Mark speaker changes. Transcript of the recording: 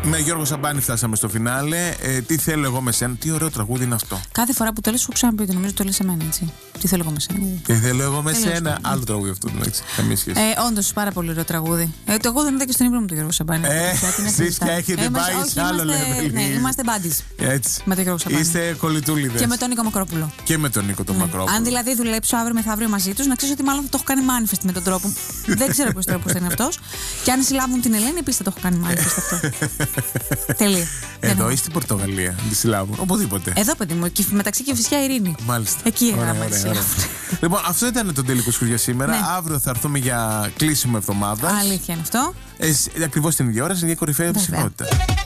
Speaker 1: Με Γιώργο Σαμπάνη φτάσαμε στο φινάλε. Τι θέλω εγώ με σένα. Τι ωραίο τραγούδι είναι αυτό.
Speaker 2: Κάθε φορά που το λες, σου ξαναπεί, νομίζω το λες σε μένα, έτσι. Τι θέλω εγώ με σένα.
Speaker 1: Τι θέλω εγώ με σένα. Άλλο τραγούδι αυτό, έτσι. Καμία σχέση.
Speaker 2: Όντως, πάρα πολύ ωραίο τραγούδι. Εγώ δεν είδα και στον ύπνο μου τον Γιώργο Σαμπάνη.
Speaker 1: Εσείς και έχετε πάει σε άλλο level.
Speaker 2: Ναι, είμαστε buddies.
Speaker 1: Έτσι.
Speaker 2: Με τον Γιώργο Σαμπάνη.
Speaker 1: Είστε κολλητούλιδες.
Speaker 2: Και με τον Νίκο Μακρόπουλο.
Speaker 1: Και με τον Νίκο τον Μακρόπουλο.
Speaker 2: Αν δηλαδή δουλέψω αύριο μεθαύριο μαζί τους, να ξέρεις ότι μάλλον θα το έχω κάνει manifest με τον τρόπο. Δεν ξέρω ποιος τρόπος θα είναι αυτός. Και αν συλλάβουν την Ελένη, επίσης θα το έχω κάνει manifest αυτό. Τελεία.
Speaker 1: Εδώ ή στην Πορτογαλία, τη συλλάβουν. Οπουδήποτε.
Speaker 2: Εδώ, παιδί μου, μεταξύ και φυσικά Ειρήνη.
Speaker 1: Μάλιστα.
Speaker 2: Εκεί
Speaker 1: ωραία,
Speaker 2: έγραφα τη συλλάβουν.
Speaker 1: Λοιπόν, αυτό ήταν το τελικό σου για σήμερα.
Speaker 2: Ναι.
Speaker 1: Αύριο θα έρθουμε για κλείσιμο εβδομάδα.
Speaker 2: Αλήθεια είναι αυτό.
Speaker 1: Ακριβώς την ίδια ώρα, σε μια κορυφαία ψηφότητα.